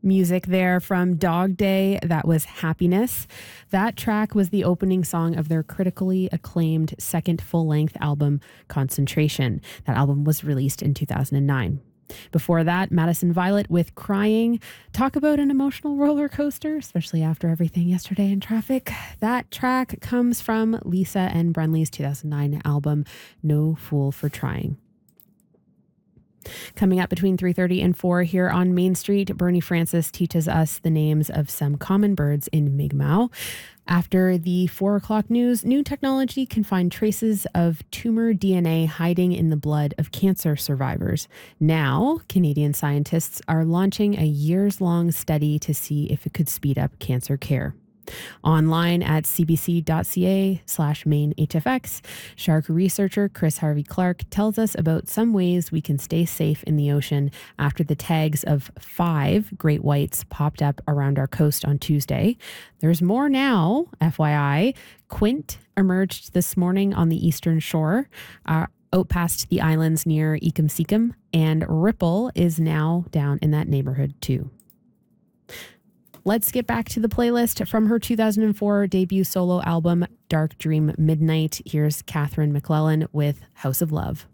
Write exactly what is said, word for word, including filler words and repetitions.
Music there from Dog Day. That was Happiness. That track was the opening song of their critically acclaimed second full-length album, Concentration. That album was released in two thousand nine. Before that, Madison Violet with Crying. Talk about an emotional roller coaster, especially after everything yesterday in traffic. That track comes from Lisa and Brenly's two thousand nine album, No Fool for Trying. Coming up between three thirty and four here on Main Street, Bernie Francis teaches us the names of some common birds in Mi'kmaq. After the four o'clock news, new technology can find traces of tumor D N A hiding in the blood of cancer survivors. Now, Canadian scientists are launching a years-long study to see if it could speed up cancer care. Online at cbc.ca slash main HFX, shark researcher Chris Harvey Clark tells us about some ways we can stay safe in the ocean after the tags of five great whites popped up around our coast on Tuesday. There's more now, F Y I. Quint emerged this morning on the eastern shore, uh, out past the islands near Ekamseekam, and Ripple is now down in that neighborhood too. Let's get back to the playlist from her two thousand four debut solo album, Dark Dream Midnight. Here's Catherine McClellan with House of Love.